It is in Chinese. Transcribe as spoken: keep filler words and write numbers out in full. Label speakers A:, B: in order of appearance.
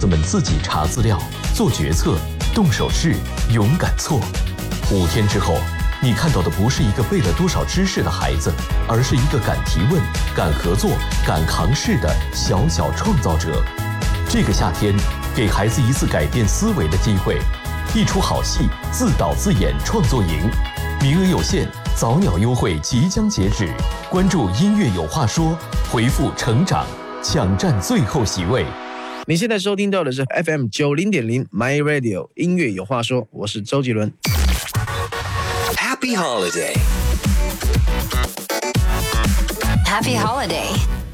A: 们自己查资料、做决策、动手试、勇敢错。五天之后，你看到的不是一个背了多少知识的孩子，而是一个敢提问、敢合作、敢扛事的小小创造者。这个夏天，给孩子一次改变思维的机会。一出好戏，自导自演创作营，名额有限，早鸟优惠即将截止。关注音乐有话说，回复成长，抢占最后席位。
B: 你现在收听到的是 F M 九零点零 My Radio 音乐有话说，我是周杰伦。
C: Happy Holiday.
D: Happy Holiday.